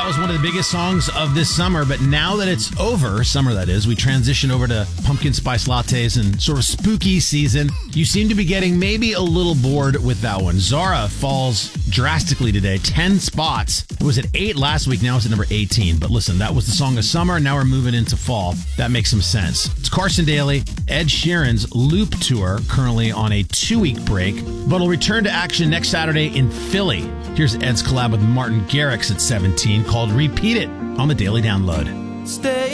That was one of the biggest songs of this summer, but now that it's over, summer that is, we transition over to pumpkin spice lattes and sort of spooky season. You seem to be getting maybe a little bored with that one. Zara falls drastically today, 10 spots. It was at 8 last week, now it's at number 18. But listen, that was the song of summer, now we're moving into fall. That makes some sense. It's Carson Daly, Ed Sheeran's Loop Tour, currently on a 2-week break, but will return to action next Saturday in Philly. Here's Ed's collab with Martin Garrix at 17 called Repeat It on the Daily Download. Stay